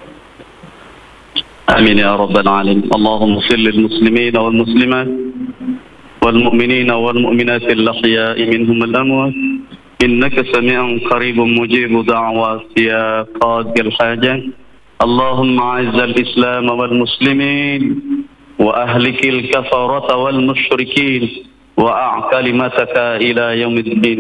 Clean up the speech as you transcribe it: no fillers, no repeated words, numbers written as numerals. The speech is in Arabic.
آمين يا رب العالمين. اللهم صل للمسلمين والمسلمات والمؤمنين والمؤمنات الأحياء منهم الأموات إنك سميع قريب مجيب دعوات يا قاضي الحاجات. اللهم أعز الإسلام والمسلمين وأهلك الكفرة والمشركين وأع كلمتك إلى يوم الدين.